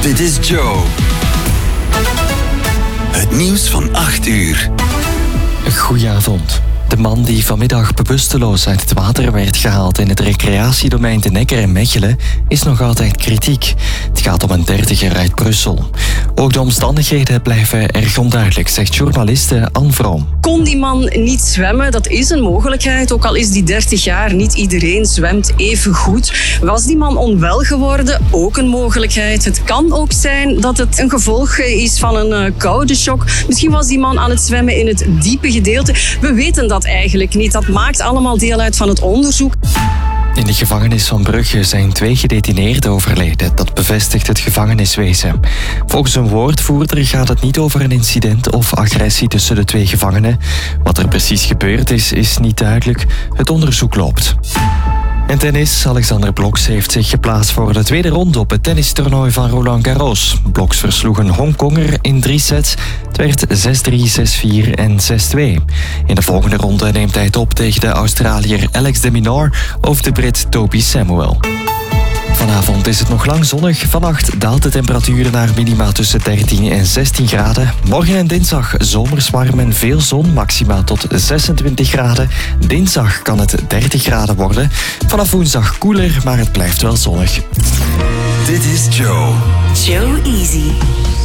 Dit is Joe. Het nieuws van 8 uur. Goedenavond. De man die vanmiddag bewusteloos uit het water werd gehaald in het recreatiedomein De Necker in Mechelen is nog altijd kritiek. Het gaat om een 30er uit Brussel. Ook de omstandigheden blijven erg onduidelijk, zegt journaliste Anne Vroom. Kon die man niet zwemmen? Dat is een mogelijkheid. Ook al is die 30 jaar, niet iedereen zwemt even goed. Was die man onwel geworden? Ook een mogelijkheid. Het kan ook zijn dat het een gevolg is van een koude shock. Misschien was die man aan het zwemmen in het diepe gedeelte. We weten dat eigenlijk niet. Dat maakt allemaal deel uit van het onderzoek. In de gevangenis van Brugge zijn 2 gedetineerden overleden. Dat bevestigt het gevangeniswezen. Volgens een woordvoerder gaat het niet over een incident of agressie tussen de 2 gevangenen. Wat er precies gebeurd is niet duidelijk. Het onderzoek loopt. En tennis. Alexander Bloks heeft zich geplaatst voor de tweede ronde op het tennistoernooi van Roland Garros. Bloks versloeg een Hongkonger in 3 sets. Het werd 6-3, 6-4 en 6-2. In de volgende ronde neemt hij het op tegen de Australiër Alex de Minaur of de Brit Toby Samuel. Vanavond is het nog lang zonnig. Vannacht daalt de temperatuur naar minima tussen 13 en 16 graden. Morgen en dinsdag zomers warm en veel zon, maxima tot 26 graden. Dinsdag kan het 30 graden worden. Vanaf woensdag koeler, maar het blijft wel zonnig. Dit is Joe. Joe Easy.